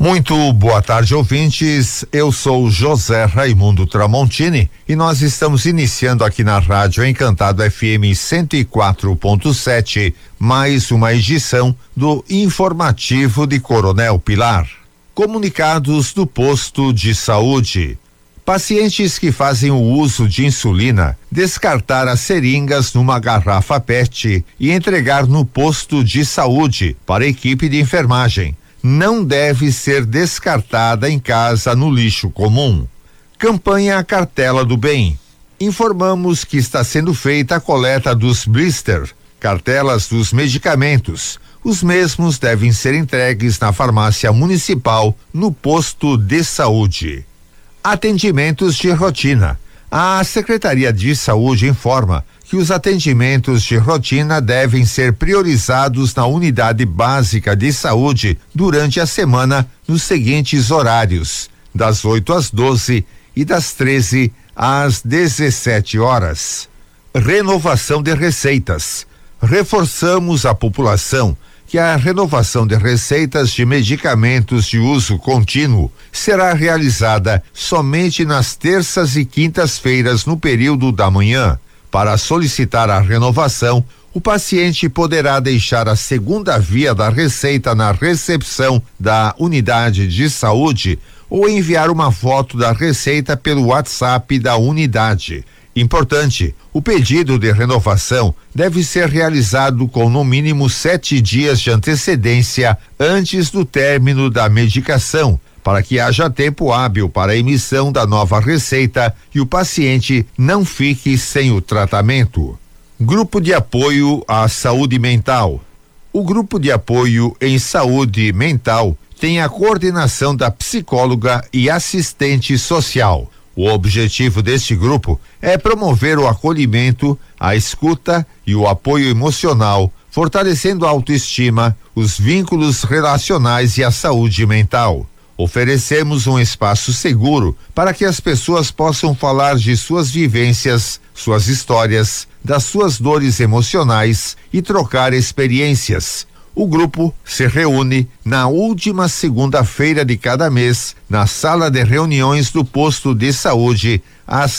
Muito boa tarde, ouvintes. Eu sou José Raimundo Tramontini e nós estamos iniciando aqui na Rádio Encantado FM 104.7 mais uma edição do Informativo de Coronel Pilar. Comunicados do posto de saúde. Pacientes que fazem o uso de insulina, descartar as seringas numa garrafa PET e entregar no posto de saúde para a equipe de enfermagem. Não deve ser descartada em casa no lixo comum. Campanha Cartela do Bem. Informamos que está sendo feita a coleta dos blister, cartelas dos medicamentos. Os mesmos devem ser entregues na farmácia municipal, no posto de saúde. Atendimentos de rotina. A Secretaria de Saúde informa que os atendimentos de rotina devem ser priorizados na unidade básica de saúde durante a semana nos seguintes horários: das 8 às 12 e das 13 às 17 horas. Renovação de receitas. Reforçamos a população que a renovação de receitas de medicamentos de uso contínuo será realizada somente nas terças e quintas-feiras no período da manhã. Para solicitar a renovação, o paciente poderá deixar a segunda via da receita na recepção da unidade de saúde ou enviar uma foto da receita pelo WhatsApp da unidade. Importante, o pedido de renovação deve ser realizado com no mínimo 7 dias de antecedência antes do término da medicação, para que haja tempo hábil para a emissão da nova receita e o paciente não fique sem o tratamento. Grupo de apoio à saúde mental. O grupo de apoio em saúde mental tem a coordenação da psicóloga e assistente social. O objetivo deste grupo é promover o acolhimento, a escuta e o apoio emocional, fortalecendo a autoestima, os vínculos relacionais e a saúde mental. Oferecemos um espaço seguro para que as pessoas possam falar de suas vivências, suas histórias, das suas dores emocionais e trocar experiências. O grupo se reúne na última segunda-feira de cada mês na sala de reuniões do posto de saúde às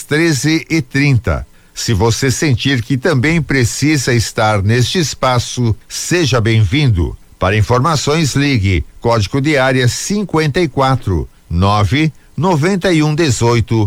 13h30. Se você sentir que também precisa estar neste espaço, seja bem-vindo. Para informações, ligue código de área 54 99118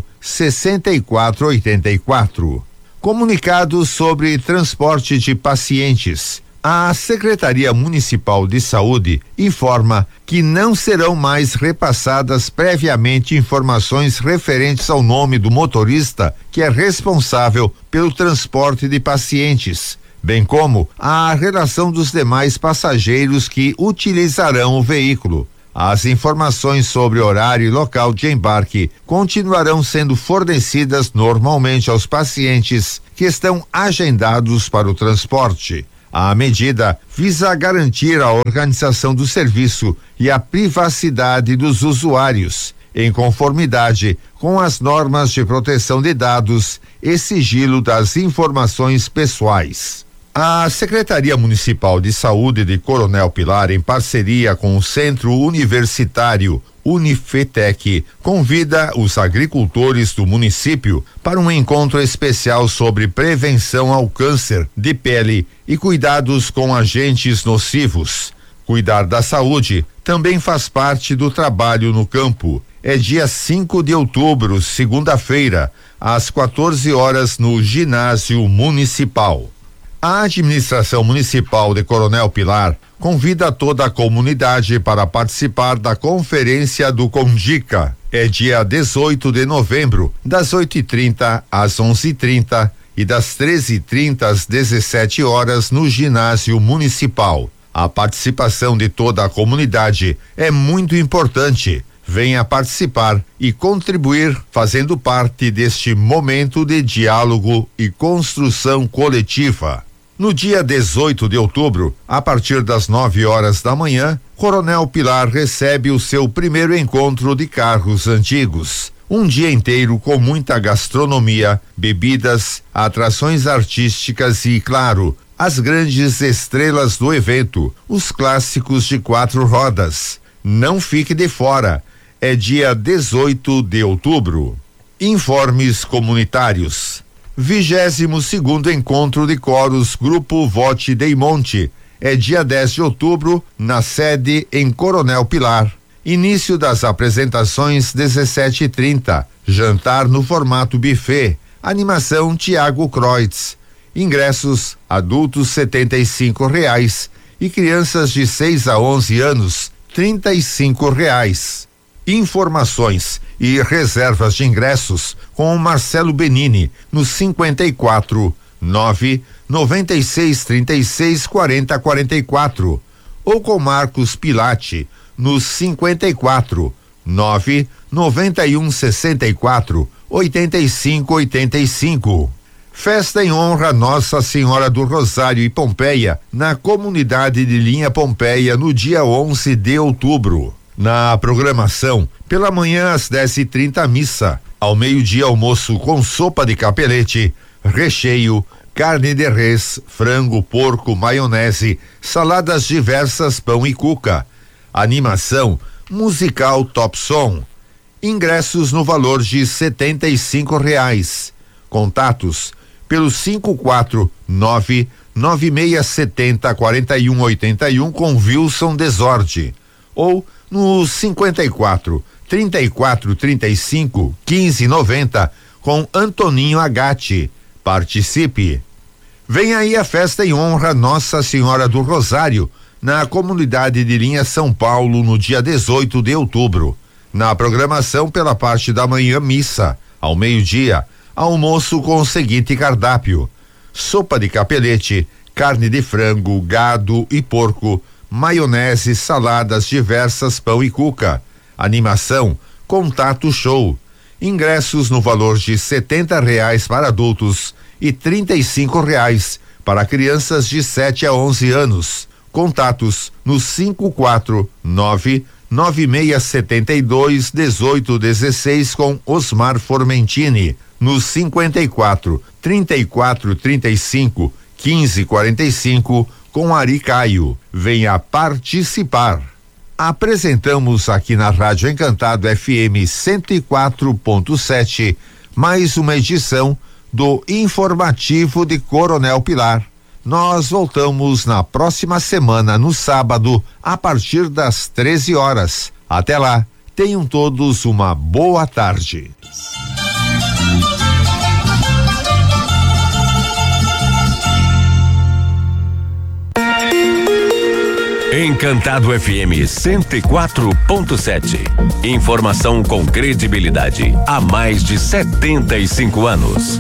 6484. Comunicado sobre transporte de pacientes. A Secretaria Municipal de Saúde informa que não serão mais repassadas previamente informações referentes ao nome do motorista que é responsável pelo transporte de pacientes, bem como a relação dos demais passageiros que utilizarão o veículo. As informações sobre horário e local de embarque continuarão sendo fornecidas normalmente aos pacientes que estão agendados para o transporte. A medida visa garantir a organização do serviço e a privacidade dos usuários, em conformidade com as normas de proteção de dados e sigilo das informações pessoais. A Secretaria Municipal de Saúde de Coronel Pilar, em parceria com o Centro Universitário Unifetec, convida os agricultores do município para um encontro especial sobre prevenção ao câncer de pele e cuidados com agentes nocivos. Cuidar da saúde também faz parte do trabalho no campo. É dia 5 de outubro, segunda-feira, às 14 horas no ginásio municipal. A administração municipal de Coronel Pilar convida toda a comunidade para participar da conferência do Condica. É dia 18 de novembro, das 8h30 às 11h30 e das 13h30 às 17 horas no ginásio municipal. A participação de toda a comunidade é muito importante. Venha participar e contribuir fazendo parte deste momento de diálogo e construção coletiva. No dia 18 de outubro, a partir das 9 horas da manhã, Coronel Pilar recebe o seu primeiro encontro de carros antigos. Um dia inteiro com muita gastronomia, bebidas, atrações artísticas e, claro, as grandes estrelas do evento, os clássicos de 4 rodas. Não fique de fora. É dia 18 de outubro. Informes comunitários. 22º Encontro de Coros Grupo Vote Dei Monte. É dia 10 de outubro, na sede em Coronel Pilar. Início das apresentações 17h30. Jantar no formato buffet. Animação Tiago Kreutz. Ingressos adultos R$ 75 e crianças de 6 a 11 anos R$ 35. Informações e reservas de ingressos com o Marcelo Benini no 54 9 96 36 40 44 ou com Marcos Pilati no 54 9 91 64 85 85. Festa em honra a Nossa Senhora do Rosário e Pompeia na comunidade de Linha Pompeia no dia 11 de outubro. Na programação, pela manhã às 10h30 missa, ao meio-dia almoço com sopa de capelete, recheio, carne de res, frango, porco, maionese, saladas diversas, pão e cuca. Animação musical Top Som. Ingressos no valor de R$ 75. Contatos pelo 549 9670 4181 com Wilson Desorde ou no 54 34 35 1590 com Antoninho Agatti. Participe. Vem aí a festa em honra Nossa Senhora do Rosário na comunidade de Linha São Paulo no dia 18 de outubro. Na programação pela parte da manhã missa, ao meio-dia almoço com o seguinte cardápio: sopa de capelete, carne de frango, gado e porco, maionese, saladas diversas, pão e cuca. Animação Contato Show. Ingressos no valor de R$ 70 para adultos e R$ 35 para crianças de 7 a 11 anos. Contatos no 549 9672 1816 com Osmar Formentini, no 54 34 35 15 45 com Ari Caio. Venha participar. Apresentamos aqui na Rádio Encantado FM 104.7 mais uma edição do Informativo de Coronel Pilar. Nós voltamos na próxima semana, no sábado, a partir das 13 horas. Até lá, tenham todos uma boa tarde. Encantado FM 104.7. Informação com credibilidade há mais de 75 anos.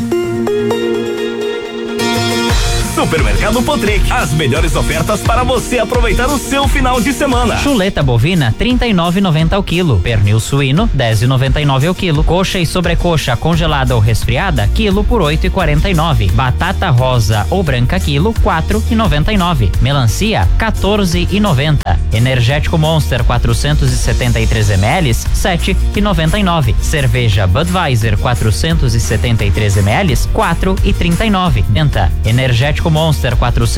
Supermercado Potric, as melhores ofertas para você aproveitar o seu final de semana. Chuleta bovina, R$39,90 ao quilo. Pernil suíno, R$10,99 ao quilo. Coxa e sobrecoxa congelada ou resfriada, quilo por R$8,49. Batata rosa ou branca, quilo, R$4,99. Melancia, R$14,90. Energético Monster, 473 ml, R$7,99. Cerveja Budweiser, 473 ml, R$4,39. Energético Monster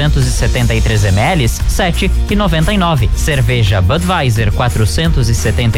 473 ml, R$7,99. Cerveja Budweiser 473